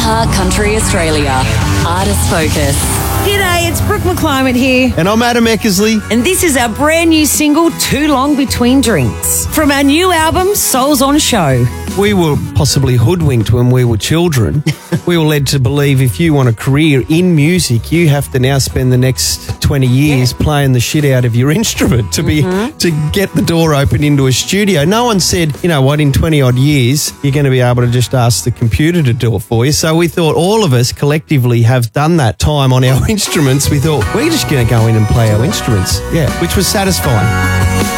iHeart Country Australia. Artist Focus. G'day, it's Brooke McClymont here. And I'm Adam Eckersley. And this is our brand new single, Too Long Between Drinks, from our new album, Souls on Show. We were possibly hoodwinked when we were children. We were led to believe if you want a career in music, you have to now spend the next 20 years playing the shit out of your instrument to get the door open into a studio. No one said, you know what, in 20 odd years, you're going to be able to just ask the computer to do it for you. So we thought all of us collectively have done that time on our instruments. We thought, we're just going to go in and play our instruments. Yeah, which was satisfying.